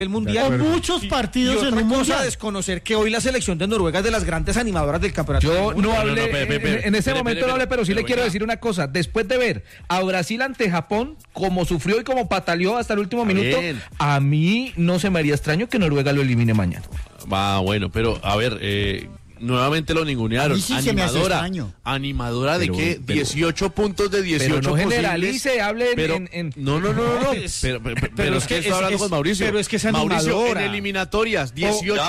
el mundial, muchos partidos en un mundial. Desconocer que hoy la selección de Noruega es de las grandes animadoras del campeonato. Yo no hablé, en ese momento no hablé, pero sí le quiero decir una cosa. Después de ver a Brasil ante Japón, como sufrió y como pataleó hasta el último minuto, a mí no se me haría extraño que Noruega lo elimine mañana. Bueno, pero a ver, nuevamente lo ningunearon. Sí ¿Animadora de qué? 18 puntos de 18 pero no posibles. Generalice, hable No. Pero es que estoy hablando con Mauricio. Pero es que es animadora. Mauricio, en eliminatorias, 18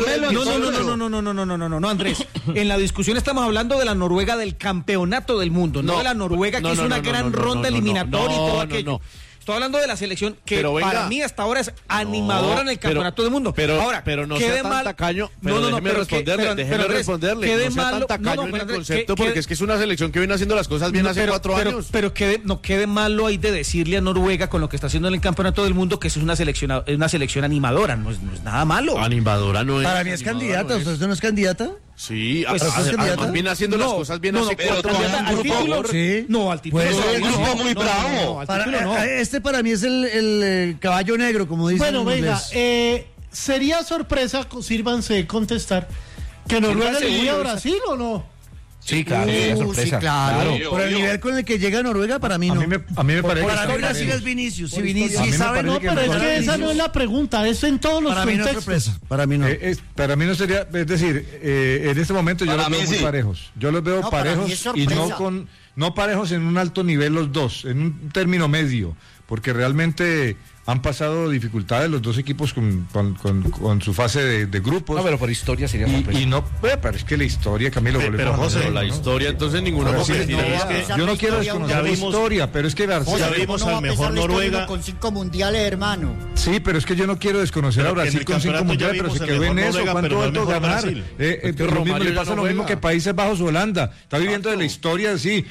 No, Andrés. En la discusión estamos hablando de la Noruega del campeonato del mundo, no de la Noruega que hizo una gran ronda eliminatoria y todo aquello. Estoy hablando de la selección que para mí hasta ahora es animadora en el campeonato del mundo. Pero no sea tan tacaño. Déjeme responderle. No sea tan tacaño en el concepto, porque es que es una selección que viene haciendo las cosas bien hace 4 años. Pero quede malo ahí de decirle a Noruega con lo que está haciendo en el campeonato del mundo que eso es una selección animadora. No es nada malo. Animadora no es. Para mí es candidata. ¿Usted no es candidata? Sí, además viene haciendo las cosas bien hace 4 años. No, al título. Un grupo muy bravo. Este para mí es el caballo negro, como dicen. Bueno, venga, sería sorpresa, sírvanse de contestar, que Noruega le diría a Brasil o no. Sí, claro, sorpresa. Sí, claro. Por el nivel con el que llega Noruega, para mí no. A mí me parece para mí Brasil es Vinicius. Si Vinicius sabe, no, pero es que esa no es la pregunta, eso en todos los contextos. Para mí no es sorpresa, para mí no. Para mí no sería, es decir, en este momento yo los veo muy parejos. Yo los veo parejos y no parejos en un alto nivel los dos, en un término medio, porque realmente han pasado dificultades los dos equipos con su fase de grupos. No, pero por historia sería y no, pero es que la historia, Camilo, pero José, la historia entonces ninguna yo no quiero desconocer la historia, pero es que Brasil, ya vimos al mejor Noruega con 5 mundiales, hermano. Sí, pero es que yo no quiero desconocer a Brasil con 5 mundiales, pero se quedó en eso, ¿cuánto alto ganar? Lo mismo le pasa lo mismo que Países Bajos o Holanda. Está viviendo de la historia, sí,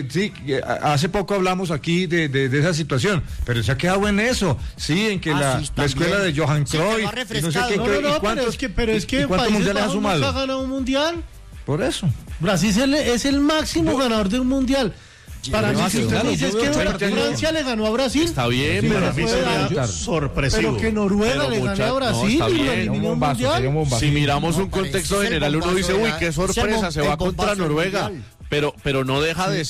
hace poco hablamos aquí de esa situación, pero se ha quedado en eso. Sí, en que la escuela de Johan Cruyff, no sé qué, pero es que ¿cuántos mundiales ha sumado? ¿Nunca ha ganado un mundial? Por eso. Brasil es el máximo ganador de un mundial. Para mí, si usted dice es que Francia le ganó a Brasil. Está bien, pero para mí sería sorpresivo. Pero que Noruega le gane a Brasil y lo eliminó un mundial. Si miramos un contexto general, uno dice, uy, qué sorpresa, se va contra Noruega. Pero no deja de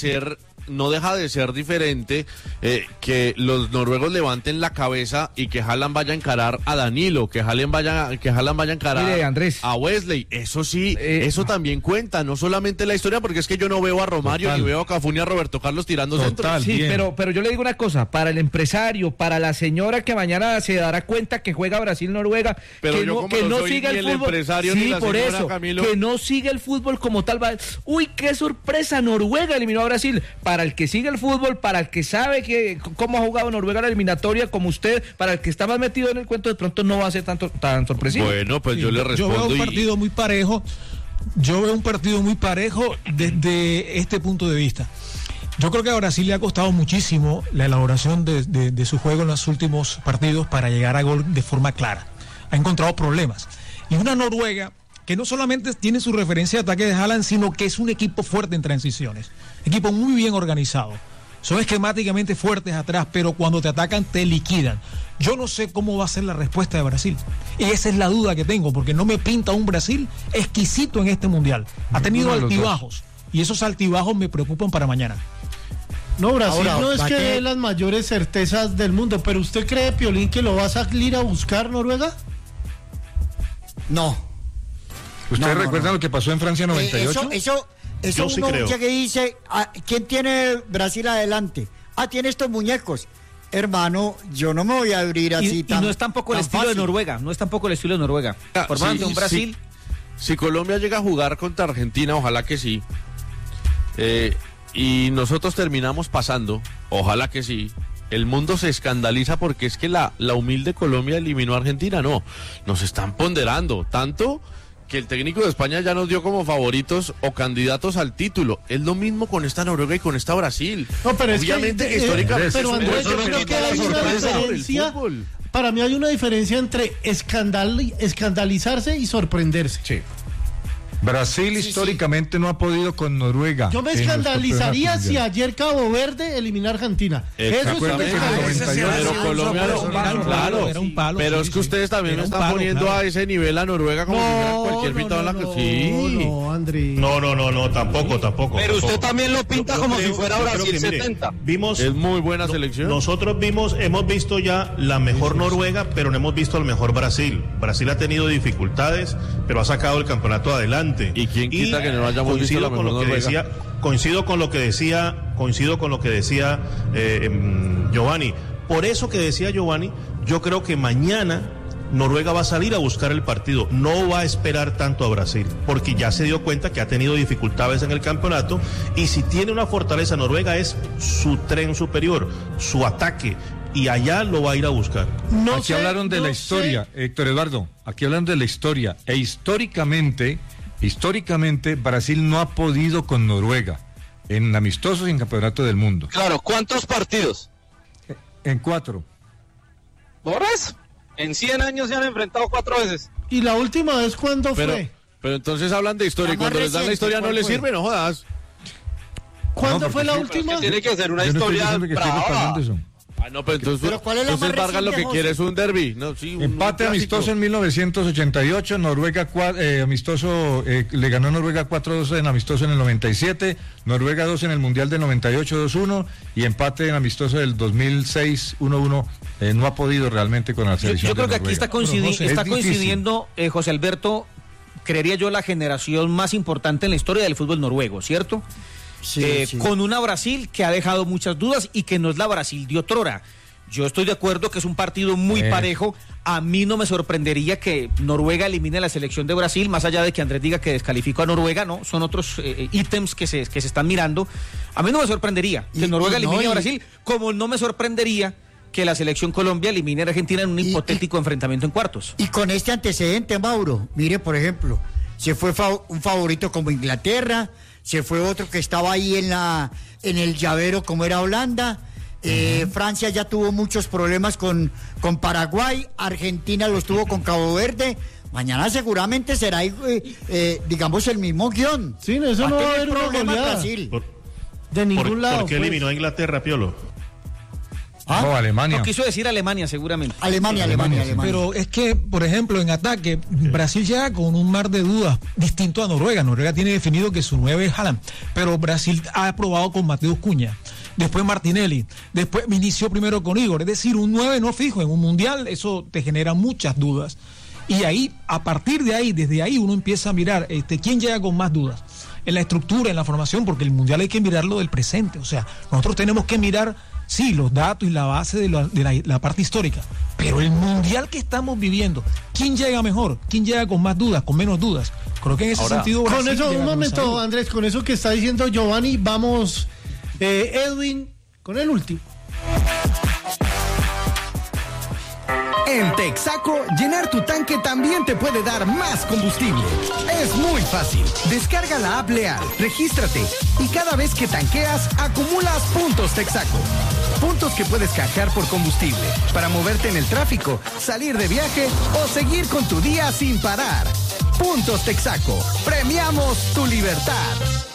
ser diferente que los noruegos levanten la cabeza y que Haaland vaya a encarar a Danilo, que Haaland vaya a encarar a Wesley. Eso sí, eso también cuenta, no solamente la historia, porque es que yo no veo a Romario ni veo a Cafú ni a Roberto Carlos tirando centros. Sí, pero yo le digo una cosa, para el empresario, para la señora que mañana se dará cuenta que juega Brasil-Noruega, que no siga el fútbol, por eso, Camilo, que no siga el fútbol como tal, uy, qué sorpresa, Noruega eliminó a Brasil. Para el que sigue el fútbol, para el que sabe cómo ha jugado Noruega la eliminatoria como usted, para el que está más metido en el cuento, de pronto no va a ser tan sorpresivo. Bueno, pues yo le respondo. Yo veo un partido muy parejo. Desde este punto de vista. Yo creo que a Brasil le ha costado muchísimo la elaboración de su juego en los últimos partidos para llegar a gol de forma clara. Ha encontrado problemas. Y una Noruega que no solamente tiene su referencia de ataque de Haaland, sino que es un equipo fuerte en transiciones. Equipo muy bien organizado. Son esquemáticamente fuertes atrás, pero cuando te atacan te liquidan. Yo no sé cómo va a ser la respuesta de Brasil. Y esa es la duda que tengo, porque no me pinta un Brasil exquisito en este mundial. Ha tenido altibajos, y esos altibajos me preocupan para mañana. No, Brasil no es que dé las mayores certezas del mundo, pero ¿usted cree, Piolín, que lo va a salir a buscar Noruega? No. ¿Ustedes recuerdan lo que pasó en Francia 98? Eso uno que dice, ¿quién tiene Brasil adelante? Tiene estos muñecos. Hermano, yo no me voy a abrir así tan. Y no es tampoco el estilo de Noruega, Por parte un Brasil. Si Colombia llega a jugar contra Argentina, ojalá que sí. Y nosotros terminamos pasando, ojalá que sí. El mundo se escandaliza porque es que la humilde Colombia eliminó a Argentina. No, nos están ponderando tanto que el técnico de España ya nos dio como favoritos o candidatos al título. Es lo mismo con esta Noruega y con esta Brasil. No, pero obviamente que históricamente. Pero Andrés, yo creo que hay una diferencia. Para mí hay una diferencia entre escandalizarse y sorprenderse. Sí. Brasil históricamente no ha podido con Noruega. Yo me escandalizaría si ayer Cabo Verde elimina a Argentina. Eso es pero Colombia claro, era un palo. Pero es que ustedes también están poniendo a ese nivel a Noruega como si fuera cualquier pintado en la que sí. No, André. No, tampoco. Pero usted también lo pinta como si fuera Brasil 70. Es muy buena selección. Nosotros hemos visto ya la mejor Noruega, pero no hemos visto el mejor Brasil. Brasil ha tenido dificultades, pero ha sacado el campeonato adelante. ¿Y quién quita que no hayamos visto la mejor Noruega? Coincido con lo que decía Giovanni. Por eso que decía Giovanni, yo creo que mañana Noruega va a salir a buscar el partido, no va a esperar tanto a Brasil, porque ya se dio cuenta que ha tenido dificultades en el campeonato, y si tiene una fortaleza Noruega es su tren superior, su ataque, y allá lo va a ir a buscar. Aquí hablaron de la historia, Héctor Eduardo, aquí hablan de la historia, e históricamente Brasil no ha podido con Noruega, en amistosos y en campeonato del mundo. Claro, ¿cuántos partidos? En 4. ¿Por eso? En 100 años se han enfrentado 4 veces. ¿Y la última vez cuándo fue? Pero entonces hablan de historia y cuando les dan la historia no les sirve, no jodas. ¿Cuándo fue la última? Tiene que ser una historia brava. No, pero entonces Vargas lo que quiere es un derbi. No, sí, empate amistoso en 1988, Noruega amistoso, le ganó Noruega 4-2 en amistoso en el 97, Noruega 2 en el Mundial del 98, 2-1, y empate en amistoso del 2006, 1-1. No ha podido realmente con la selección. Yo creo que aquí está coincidiendo, José Alberto, creería yo, la generación más importante en la historia del fútbol noruego, ¿cierto? Sí. Con una Brasil que ha dejado muchas dudas y que no es la Brasil de otrora. Yo estoy de acuerdo que es un partido muy parejo. A mí no me sorprendería que Noruega elimine a la selección de Brasil, más allá de que Andrés diga que descalificó a Noruega, no, son otros ítems que se están mirando. A mí no me sorprendería que Noruega elimine a Brasil, como no me sorprendería que la selección Colombia elimine a Argentina en un hipotético enfrentamiento en cuartos. Y con este antecedente, Mauro, mire, por ejemplo, se fue un favorito como Inglaterra, se fue otro que estaba ahí en el llavero como era Holanda. Francia ya tuvo muchos problemas con Paraguay, Argentina los tuvo con Cabo Verde. Mañana seguramente será, digamos, el mismo guión. Sí, eso no va a haber problema Brasil. De ningún lado. ¿Por qué eliminó a Inglaterra, Piolo? No, Alemania. No quiso decir Alemania, seguramente. Alemania. Pero es que, por ejemplo, en ataque, Brasil llega con un mar de dudas distinto a Noruega. Noruega tiene definido que su 9 es Haaland, pero Brasil ha probado con Mateus Cunha, después Martinelli, después inició primero con Igor. Es decir, un 9 no fijo en un mundial, eso te genera muchas dudas. Y ahí, a partir de ahí, desde ahí uno empieza a mirar quién llega con más dudas. En la estructura, en la formación, porque el mundial hay que mirarlo del presente. O sea, nosotros tenemos que mirar, sí, los datos y la base de la parte histórica, pero el mundial que estamos viviendo, ¿quién llega mejor? ¿Quién llega con más dudas, con menos dudas? Creo que en ese sentido... Con eso, un momento, Andrés, con eso que está diciendo Giovanni, vamos, Edwin, con el último. En Texaco, llenar tu tanque también te puede dar más combustible. Es muy fácil. Descarga la app Leal, regístrate y cada vez que tanqueas, acumulas puntos Texaco. Puntos que puedes canjear por combustible para moverte en el tráfico, salir de viaje o seguir con tu día sin parar. Puntos Texaco. Premiamos tu libertad.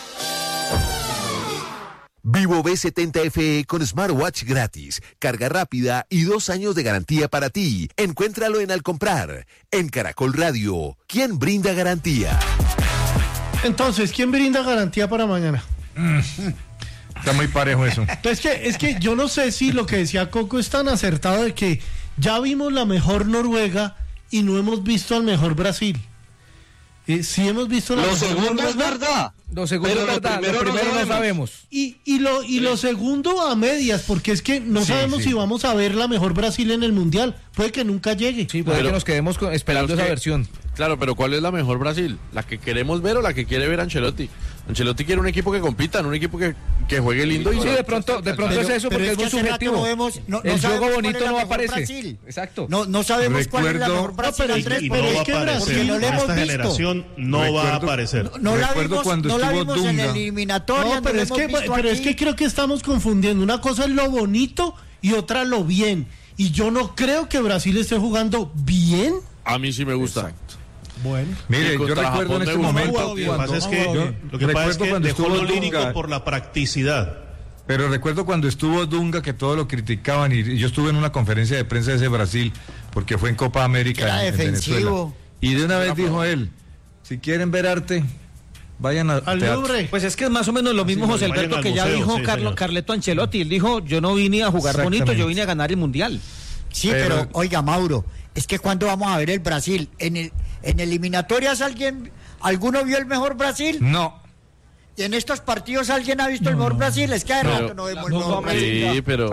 Vivo V70 FE con smartwatch gratis, carga rápida y 2 años de garantía para ti. Encuéntralo en Al Comprar. En Caracol Radio, ¿quién brinda garantía? Entonces, ¿quién brinda garantía para mañana? Está muy parejo eso. Es que yo no sé si lo que decía Coco es tan acertado de que ya vimos la mejor Noruega y no hemos visto al mejor Brasil. Sí hemos visto la mejor segundo Noruega. Es verdad. Lo segundo es verdad, lo primero no sabemos. Y lo segundo a medias, porque es que no sabemos si vamos a ver la mejor Brasil en el Mundial. Puede que nunca llegue. Sí, puede que nos quedemos esperando esa versión. Claro, pero ¿cuál es la mejor Brasil? ¿La que queremos ver o la que quiere ver Ancelotti? Ancelotti quiere un equipo que compita, un equipo que juegue lindo. Sí, de pronto es eso, porque es muy subjetivo. El juego bonito no aparece. Brasil. Exacto. No sabemos cuál es la mejor Brasil. Pero es que Brasil no esta generación no va a aparecer. No la vimos en el eliminatorio. No, pero es que creo que estamos confundiendo. Una cosa es lo bonito y otra lo bien. Y yo no creo que Brasil esté jugando bien. A mí sí me gusta. Exacto. Bueno. Mire, yo recuerdo en este momento... Lo que pasa es que dejó lo lírico por la practicidad. Pero recuerdo cuando estuvo Dunga que todos lo criticaban y yo estuve en una conferencia de prensa de ese Brasil porque fue en Copa América en Venezuela. Y de una vez dijo él, si quieren ver arte, vayan al Louvre. Pues es que es más o menos lo mismo, José Alberto, que ya dijo Carleto Ancelotti. Él dijo, yo no vine a jugar bonito, yo vine a ganar el Mundial. Sí, pero oiga, Mauro, es que cuando vamos a ver el Brasil, en eliminatorias ¿alguno vio el mejor Brasil? No. ¿Y en estos partidos alguien ha visto el mejor Brasil? Es que de rato no vemos el mejor Brasil. Sí, pero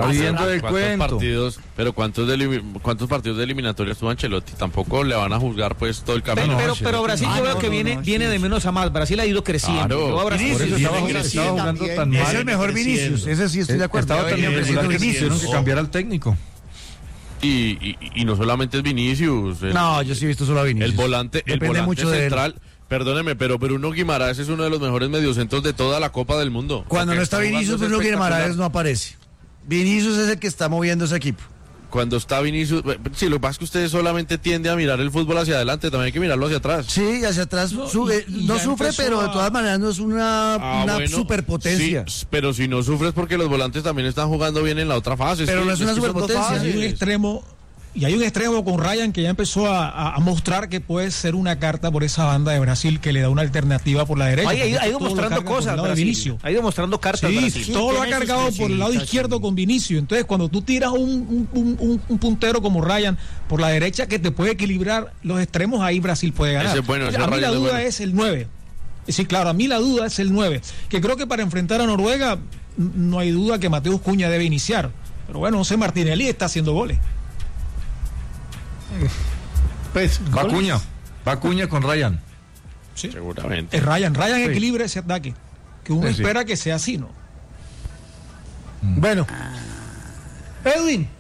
¿cuántos partidos de eliminatorias tuvo Ancelotti? Tampoco le van a juzgar pues todo el camino. Pero Brasil yo veo que viene de menos a más. Brasil ha ido creciendo. Por eso estaba jugando tan mal. Es el mejor Vinicius, ese sí estoy de acuerdo. Estaba tan bien Vinicius, que cambiar al técnico. Y no solamente es Vinicius. No, yo sí he visto solo a Vinicius. El volante mucho central. Perdóneme, pero Bruno Guimaraes es uno de los mejores mediocentros de toda la Copa del Mundo. Cuando no está Vinicius, Bruno Guimaraes no aparece. Vinicius es el que está moviendo ese equipo. Cuando está Vinicius, sí, lo que pasa es que usted solamente tiende a mirar el fútbol hacia adelante, también hay que mirarlo hacia atrás. Sí, hacia atrás no sufre, pero de todas maneras no es una superpotencia. Sí, pero si no sufres porque los volantes también están jugando bien en la otra fase. Pero no es una superpotencia. Hay un extremo con Ryan que ya empezó a mostrar que puede ser una carta por esa banda de Brasil que le da una alternativa por la derecha. Ha ido mostrando cosas, ha ido mostrando cartas. Sí, todo lo ha cargado por el lado izquierdo con Vinicius. Entonces, cuando tú tiras un puntero como Ryan por la derecha que te puede equilibrar los extremos, ahí Brasil puede ganar. A mí la duda es el 9. Sí, claro, a mí la duda es el 9. Que creo que para enfrentar a Noruega no hay duda que Mateus Cunha debe iniciar. Pero bueno, José Martinelli está haciendo goles. Pues va Cunha con Ryan. Sí. Seguramente. Es Ryan equilibra ese ataque. Que uno espera que sea así, ¿no? Bueno. Edwin.